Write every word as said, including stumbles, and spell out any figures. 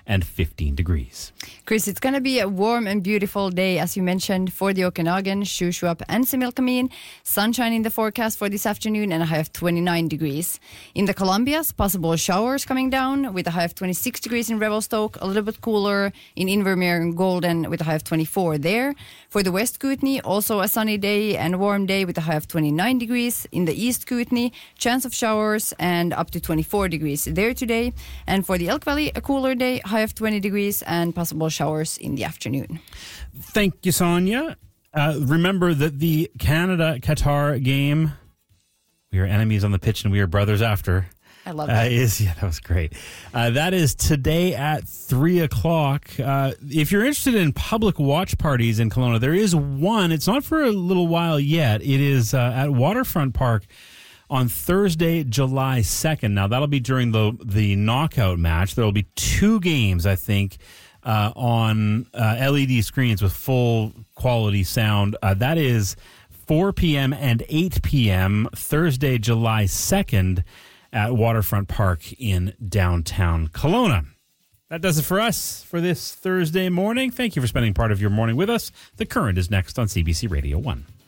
and fifteen degrees. Chris, it's going to be a warm and beautiful day, as you mentioned, for the Okanagan, Shuswap, and Similkameen. Sunshine in the forecast for this afternoon and a high of twenty-nine degrees. In the Columbias, possible showers coming down with a high of twenty-six degrees in Revelstoke, a little bit cooler in Invermere and Golden with a high of twenty-four there. For the West Kootenay, also a sunny day and warm day with a high of twenty-nine degrees. In the East Kootenay, chance of showers and up to twenty-four degrees there today. And for the Elk Valley, a cooler day, high of twenty degrees and possible showers in the afternoon. Thank you, Sonia. Uh, remember that the Canada-Qatar game, we are enemies on the pitch and we are brothers after. I love that. Uh, is, yeah, that was great. Uh, that is today at three o'clock. Uh, if you're interested in public watch parties in Kelowna, there is one. It's not for a little while yet. It is uh, at Waterfront Park on Thursday, July second. Now, that'll be during the the knockout match. There will be two games, I think, uh, on uh, L E D screens with full quality sound. Uh, that is four p.m. and eight p.m. Thursday, July second at Waterfront Park in downtown Kelowna. That does it for us for this Thursday morning. Thank you for spending part of your morning with us. The Current is next on C B C Radio one.